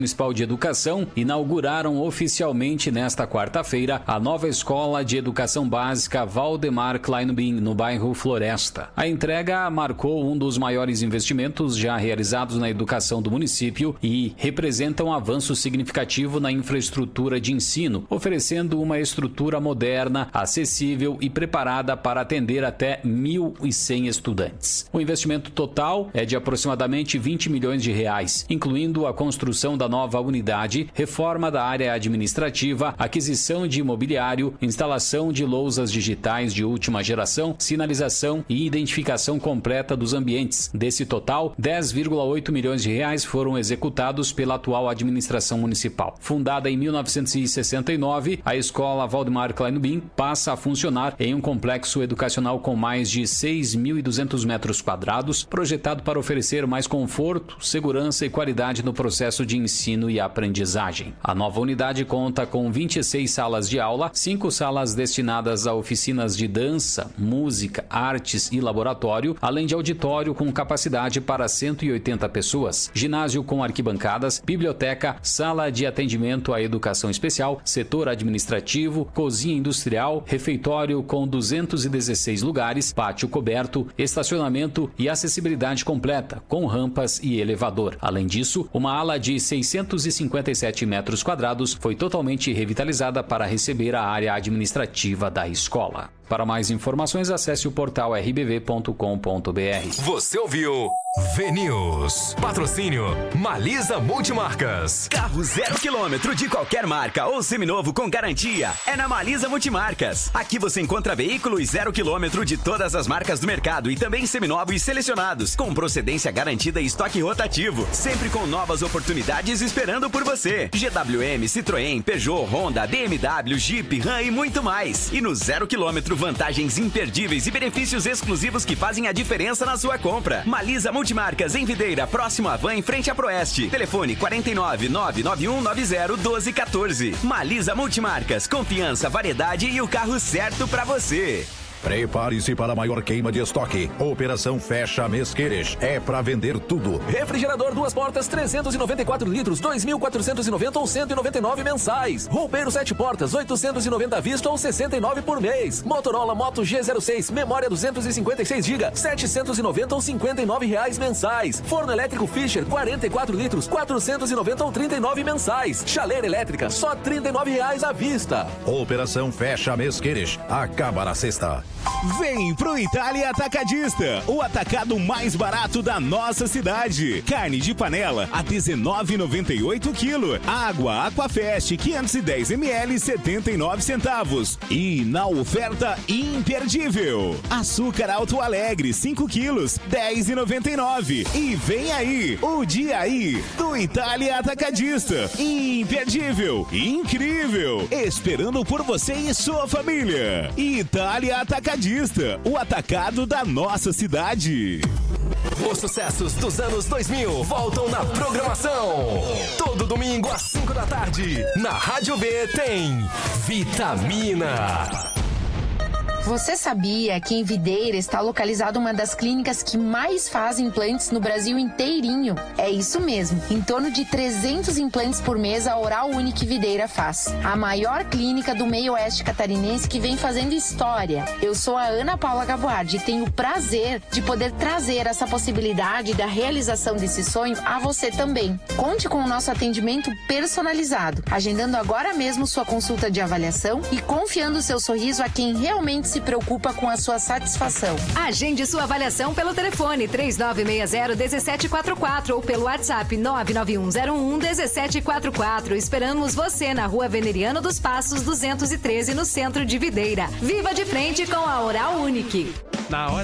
Municipal de Educação inauguraram oficialmente nesta quarta-feira a nova Escola de Educação Básica Valdemar Kleinbin, no bairro Floresta. A entrega marcou um dos maiores investimentos já realizados na educação do município e representa um avanço significativo na infraestrutura de ensino, oferecendo uma estrutura moderna, acessível e preparada para atender até 1.100 estudantes. O investimento total é de aproximadamente R$20 milhões, incluindo a construção da nova unidade, reforma da área administrativa, aquisição de imobiliário, instalação de lousas digitais de última geração, sinalização e identificação completa dos ambientes. Desse total, R$10,8 milhões foram executados pela atual administração municipal. Fundada em 1969, a Escola Valdemar Kleinbin passa a funcionar em um complexo educacional com mais de 6.200 metros quadrados, projetado para oferecer mais conforto, segurança e qualidade no processo de ensino e aprendizagem. A nova unidade conta com 26 salas de aula, 5 salas destinadas a oficinas de dança, música, artes e laboratório, além de auditório com capacidade para 180 pessoas, ginásio com arquibancadas, biblioteca, sala de atendimento à educação especial, setor administrativo, cozinha industrial, refeitório com 216 lugares, pátio coberto, estacionamento e acessibilidade completa, com rampas e elevador. Além disso, uma ala de 657 metros quadrados foi totalmente revitalizada para receber a área administrativa da escola. Para mais informações, acesse o portal rbv.com.br. Você ouviu V-News. Patrocínio Malisa Multimarcas. Carro 0 km de qualquer marca ou seminovo com garantia é na Malisa Multimarcas. Aqui você encontra veículos 0 km de todas as marcas do mercado e também seminovos selecionados, com procedência garantida e estoque rotativo, sempre com novas oportunidades esperando por você. GWM, Citroën, Peugeot, Honda, BMW, Jeep, Ram e muito mais. E no 0 km, vantagens imperdíveis e benefícios exclusivos que fazem a diferença na sua compra. Malisa Multimarcas em Videira, próximo à Van, em frente à Proeste. Telefone 49991901214. Malisa Multimarcas, confiança, variedade e o carro certo pra você. Prepare-se para a maior queima de estoque. Operação Fecha Mês Queres. É para vender tudo. Refrigerador 2 portas 394 litros, 2.490 ou 199 mensais. Roupeiro 7 portas, 890 à vista ou 69 por mês. Motorola Moto G06, memória 256 GB, 790 ou 59 reais mensais. Forno elétrico Fischer 44 litros, 490 ou 39 mensais. Chaleira elétrica, só 39 reais à vista. Operação Fecha Mês Queres. Acaba na sexta. Vem pro Itália Atacadista, o atacado mais barato da nossa cidade. Carne de panela a R$19,98 kg. Água Aquafest 510 ml 79 centavos. E na oferta imperdível, açúcar Alto Alegre 5 quilos, R$10,99. E vem aí, o dia aí do Itália Atacadista. Imperdível, incrível, esperando por você e sua família. Itália Atacadista, o atacado da nossa cidade. Os sucessos dos anos 2000 voltam na programação. Todo domingo às 5 da tarde, na Rádio B tem Vitamina. Você sabia que em Videira está localizada uma das clínicas que mais fazem implantes no Brasil inteirinho? É isso mesmo, em torno de 300 implantes por mês a Oral Unique Videira faz. A maior clínica do meio oeste catarinense que vem fazendo história. Eu sou a Ana Paula Gaboardi e tenho o prazer de poder trazer essa possibilidade da realização desse sonho a você também. Conte com o nosso atendimento personalizado, agendando agora mesmo sua consulta de avaliação e confiando seu sorriso a quem realmente se preocupa com a sua satisfação. Agende sua avaliação pelo telefone 3960-1744 ou pelo WhatsApp 99101-1744. Esperamos você na Rua Veneriano dos Passos 213, no centro de Videira. Viva de frente com a Oral Unique.